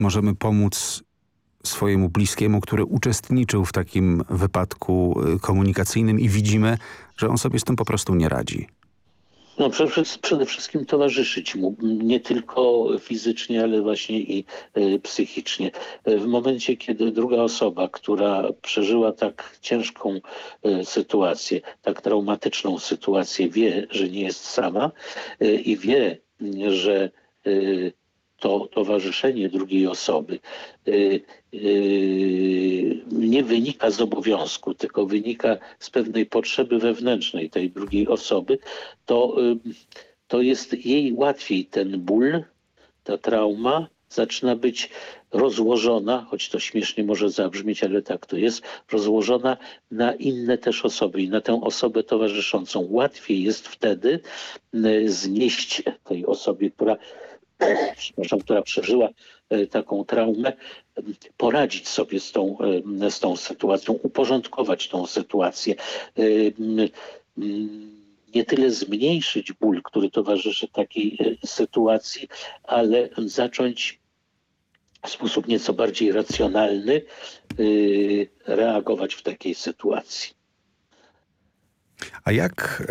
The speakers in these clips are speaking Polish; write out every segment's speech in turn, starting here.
możemy pomóc swojemu bliskiemu, który uczestniczył w takim wypadku komunikacyjnym i widzimy, że on sobie z tym po prostu nie radzi? No, przede wszystkim towarzyszyć mu, nie tylko fizycznie, ale właśnie i psychicznie. W momencie, kiedy druga osoba, która przeżyła tak ciężką sytuację, tak traumatyczną sytuację, wie, że nie jest sama i wie, że to towarzyszenie drugiej osoby nie wynika z obowiązku, tylko wynika z pewnej potrzeby wewnętrznej tej drugiej osoby, to jest jej łatwiej ten ból, ta trauma zaczyna być rozłożona, choć to śmiesznie może zabrzmieć, ale tak to jest, rozłożona na inne też osoby i na tę osobę towarzyszącą. Łatwiej jest wtedy znieść tej osobie, która przeżyła taką traumę, poradzić sobie z tą sytuacją, uporządkować tą sytuację. Nie tyle zmniejszyć ból, który towarzyszy takiej sytuacji, ale zacząć w sposób nieco bardziej racjonalny reagować w takiej sytuacji. A jak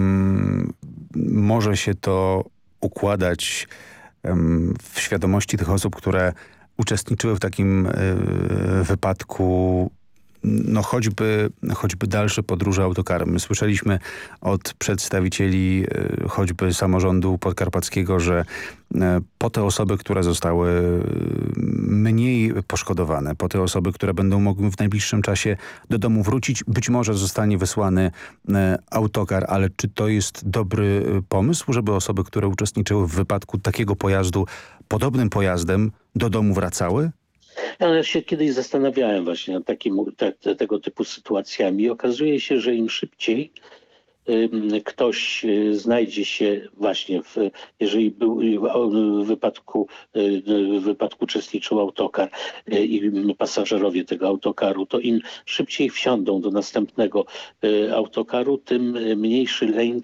może się to układać w świadomości tych osób, które uczestniczyły w takim wypadku, no choćby dalsze podróże autokarem? My słyszeliśmy od przedstawicieli choćby samorządu podkarpackiego, że po te osoby, które zostały mniej poszkodowane, po te osoby, które będą mogły w najbliższym czasie do domu wrócić, być może zostanie wysłany autokar, ale czy to jest dobry pomysł, żeby osoby, które uczestniczyły w wypadku takiego pojazdu, podobnym pojazdem do domu wracały? Ja się kiedyś zastanawiałem właśnie nad tego typu sytuacjami i okazuje się, że im szybciej ktoś znajdzie się właśnie jeżeli był w wypadku uczestniczył autokar i pasażerowie tego autokaru, to im szybciej wsiądą do następnego autokaru, tym mniejszy lęk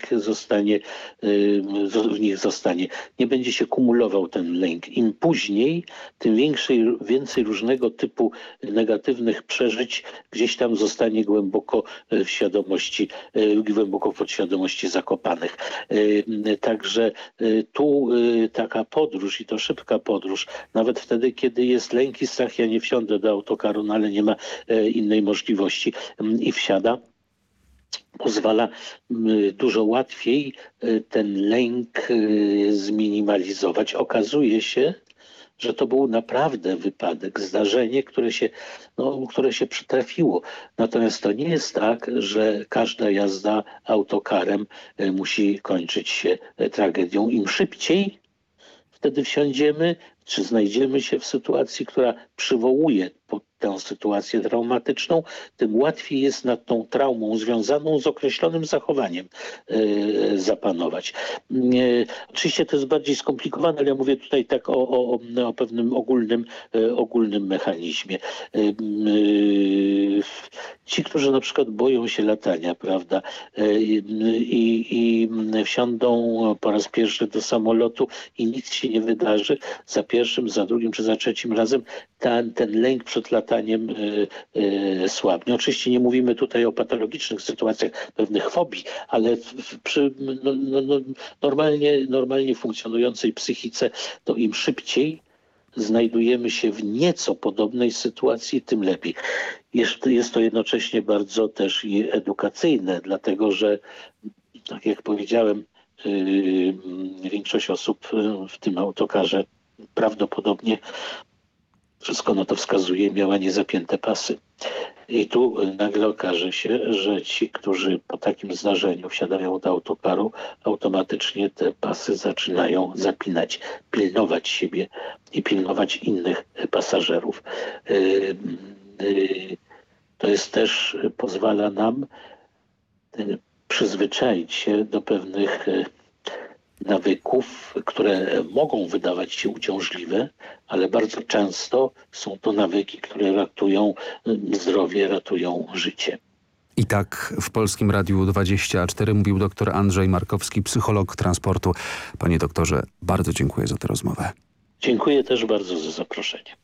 w nich zostanie. Nie będzie się kumulował ten lęk. Im później, tym więcej różnego typu negatywnych przeżyć gdzieś tam zostanie głęboko w świadomości, głęboko w podświadomości zakopanych. Także tu taka podróż i to szybka podróż, nawet wtedy, kiedy jest lęk i strach, ja nie wsiądę do autokaru, no ale nie ma innej możliwości i wsiada, pozwala dużo łatwiej ten lęk zminimalizować. Okazuje się, że to był naprawdę wypadek, zdarzenie, które się przytrafiło. Natomiast to nie jest tak, że każda jazda autokarem musi kończyć się tragedią. Im szybciej wtedy wsiądziemy, czy znajdziemy się w sytuacji, która przywołuje tę sytuację traumatyczną, tym łatwiej jest nad tą traumą związaną z określonym zachowaniem zapanować. Oczywiście to jest bardziej skomplikowane, ale ja mówię tutaj tak o pewnym ogólnym mechanizmie. Ci, którzy na przykład boją się latania, prawda, i wsiądą po raz pierwszy do samolotu i nic się nie wydarzy, za pierwszym, za drugim czy za trzecim razem ten lęk przed lataniem słabnie. Oczywiście nie mówimy tutaj o patologicznych sytuacjach pewnych fobii, ale przy normalnie funkcjonującej psychice to im szybciej znajdujemy się w nieco podobnej sytuacji, tym lepiej. Jest to jednocześnie bardzo też i edukacyjne, dlatego że, tak jak powiedziałem, większość osób w tym autokarze prawdopodobnie, wszystko na to wskazuje, miała niezapięte pasy. I tu nagle okaże się, że ci, którzy po takim zdarzeniu wsiadają do autokaru, automatycznie te pasy zaczynają zapinać, pilnować siebie i pilnować innych pasażerów. To jest też, pozwala nam przyzwyczaić się do pewnych nawyków, które mogą wydawać się uciążliwe, ale bardzo często są to nawyki, które ratują zdrowie, ratują życie. I tak w Polskim Radiu 24 mówił dr Andrzej Markowski, psycholog transportu. Panie doktorze, bardzo dziękuję za tę rozmowę. Dziękuję też bardzo za zaproszenie.